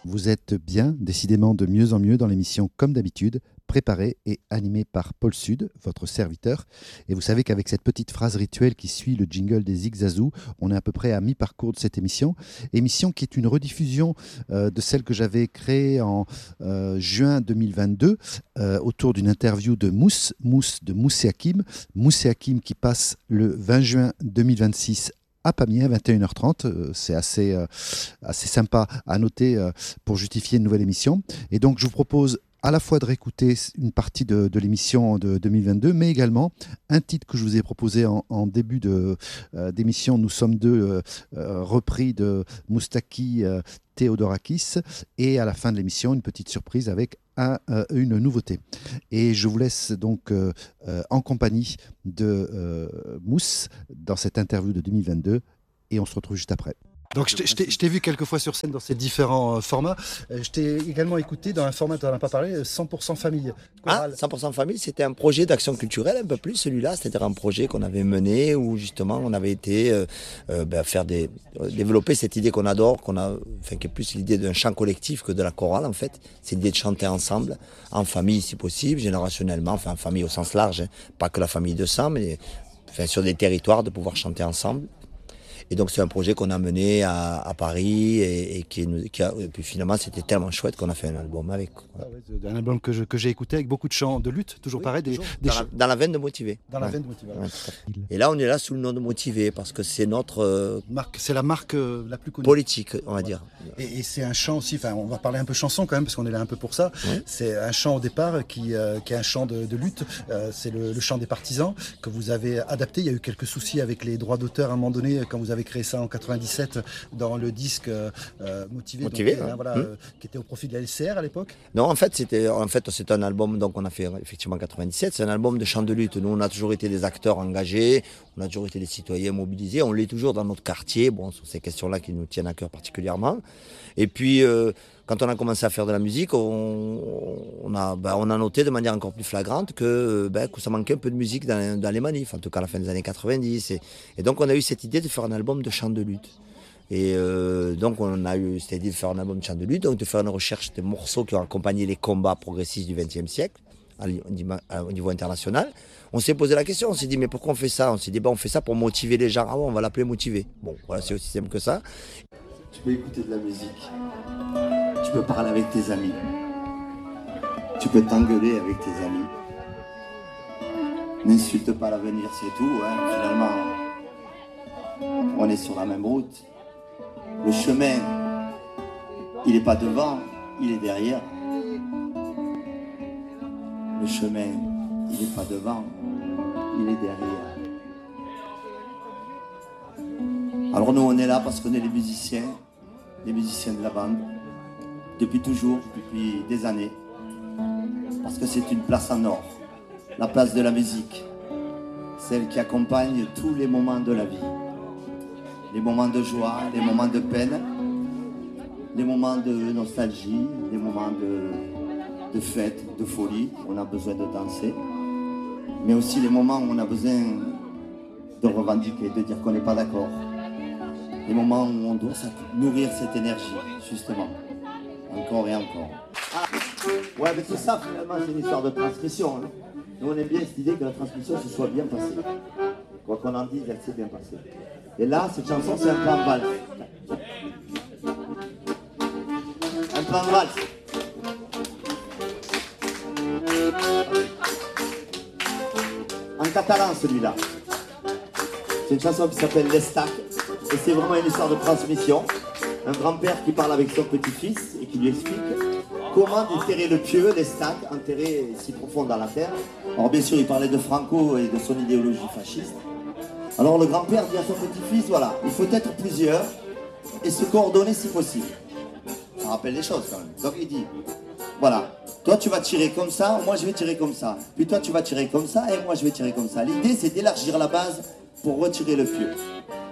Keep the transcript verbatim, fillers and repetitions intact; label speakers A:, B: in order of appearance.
A: Vous êtes bien, décidément de mieux en mieux dans l'émission Comme d'habitude, préparée et animée par Paul Sud, votre serviteur. Et vous savez qu'avec cette petite phrase rituelle qui suit le jingle des Zigzazou, on est à peu près à mi-parcours de cette émission. Émission qui est une rediffusion euh, de celle que j'avais créée en euh, juin deux mille vingt-deux euh, autour d'une interview de Mousse, Mousse de Mousse et Hakim. Mousse et Hakim qui passe le vingt juin deux mille vingt-six à Pamiers à vingt et une heures trente. C'est assez, euh, assez sympa à noter euh, pour justifier une nouvelle émission. Et donc, je vous propose à la fois de réécouter une partie de, de l'émission de deux mille vingt-deux, mais également un titre que je vous ai proposé en, en début de, euh, d'émission. Nous sommes deux, euh, euh, repris de Moustaki euh, Theodorakis. Et à la fin de l'émission, une petite surprise avec un, euh, une nouveauté. Et je vous laisse donc euh, euh, en compagnie de euh, Mousse dans cette interview de deux mille vingt-deux. Et on se retrouve juste après. Donc je t'ai, je, t'ai, je t'ai vu quelques fois sur scène dans ces différents euh, formats. Euh, je t'ai également écouté dans un format, tu n'en as pas parlé, cent pour cent famille.
B: Ah, cent pour cent famille, c'était un projet d'action culturelle un peu plus celui-là. C'était un projet qu'on avait mené où justement on avait été euh, euh, ben, faire des, euh, développer cette idée qu'on adore, qu'on a, enfin qui est plus l'idée d'un chant collectif que de la chorale en fait. C'est l'idée de chanter ensemble, en famille si possible, générationnellement, enfin en famille au sens large, hein. Pas que la famille de sang, mais enfin, sur des territoires de pouvoir chanter ensemble. Et donc c'est un projet qu'on a mené à, à Paris et, et, qui, qui a, et puis finalement c'était tellement chouette qu'on a fait un album avec.
A: Ah ouais, un album que, je, que j'ai écouté avec beaucoup de chants de lutte, toujours oui, pareil. Des,
B: toujours.
A: Des
B: dans, la, dans la veine de Motivé.
A: Dans la ouais. veine de Motivé. Ouais.
B: Ouais, et là on est là sous le nom de Motivé parce que c'est notre euh,
A: marque, c'est la marque euh, la plus connue.
B: Politique, on va ouais. dire.
A: Et, et c'est un chant aussi, enfin on va parler un peu chanson quand même parce qu'on est là un peu pour ça. Ouais. C'est un chant au départ qui, euh, qui est un chant de, de lutte, euh, c'est le, le chant des partisans que vous avez adapté. Il y a eu quelques soucis avec les droits d'auteur à un moment donné quand vous avez créé ça en quatre-vingt-dix-sept dans le disque euh, Motivé,
B: Motivé
A: donc,
B: hein.
A: hein, voilà,
B: mmh.
A: euh, qui était au profit de la L C R à l'époque.
B: Non, en fait, c'était en fait c'est un album donc on a fait effectivement en quatre-vingt-dix-sept. C'est un album de chant de lutte. Nous, on a toujours été des acteurs engagés, on a toujours été des citoyens mobilisés. On l'est toujours dans notre quartier. Bon, sur ces questions-là qui nous tiennent à cœur particulièrement. Et puis. Euh, Quand on a commencé à faire de la musique, on, on, a, ben, on a noté de manière encore plus flagrante que, ben, que ça manquait un peu de musique dans, dans les manifs, en tout cas à la fin des années quatre-vingt-dix. Et, et donc on a eu cette idée de faire un album de chant de lutte. Et euh, donc on a eu cette idée de faire un album de chant de lutte, donc de faire une recherche des morceaux qui ont accompagné les combats progressistes du vingtième siècle au niveau international. On s'est posé la question, on s'est dit mais pourquoi on fait ça? On s'est dit ben, on fait ça pour motiver les gens. Ah bon, on va l'appeler Motivé. Bon, voilà, c'est aussi simple que ça.
C: Tu peux écouter de la musique. Tu peux parler avec tes amis. Tu peux t'engueuler avec tes amis. N'insulte pas l'avenir, c'est tout. Hein. Finalement, on est sur la même route. Le chemin, il n'est pas devant, il est derrière. Le chemin, il n'est pas devant, il est derrière. Alors nous, on est là parce qu'on est les musiciens, les musiciens de la bande. Depuis toujours, depuis des années, parce que c'est une place en or, la place de la musique, celle qui accompagne tous les moments de la vie, les moments de joie, les moments de peine, les moments de nostalgie, les moments de, de fête, de folie, où on a besoin de danser, mais aussi les moments où on a besoin de revendiquer, de dire qu'on n'est pas d'accord, les moments où on doit nourrir cette énergie, justement. Encore et encore. Ah, ouais, mais c'est ça finalement, c'est une histoire de transmission. Hein. Nous on aime bien cette idée que la transmission se soit bien passée. Quoi qu'on en dise, elle s'est bien passée. Et là, cette chanson, c'est un plan de valse. Un plan de valse. En catalan celui-là. C'est une chanson qui s'appelle L'Estac. Et c'est vraiment une histoire de transmission. Un grand-père qui parle avec son petit-fils et qui lui explique comment déterrer le pieu, les stacks, enterrés si profond dans la terre. Alors bien sûr, il parlait de Franco et de son idéologie fasciste. Alors le grand-père dit à son petit-fils, voilà, il faut être plusieurs et se coordonner si possible. Ça rappelle les choses quand même. Donc il dit, voilà, toi tu vas tirer comme ça, moi je vais tirer comme ça. Puis toi tu vas tirer comme ça et moi je vais tirer comme ça. L'idée c'est d'élargir la base pour retirer le pieu.